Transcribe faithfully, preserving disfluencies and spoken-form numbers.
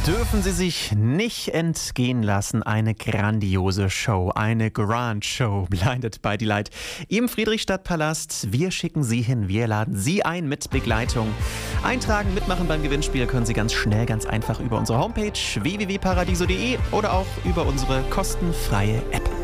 Dürfen Sie sich nicht entgehen lassen. Eine grandiose Show, eine Grand Show, Blinded by Delight im Friedrichstadtpalast. Wir schicken Sie hin, wir laden Sie ein mit Begleitung. Eintragen, mitmachen beim Gewinnspiel können Sie ganz schnell, ganz einfach über unsere Homepage w w w punkt paradiso punkt de oder auch über unsere kostenfreie App.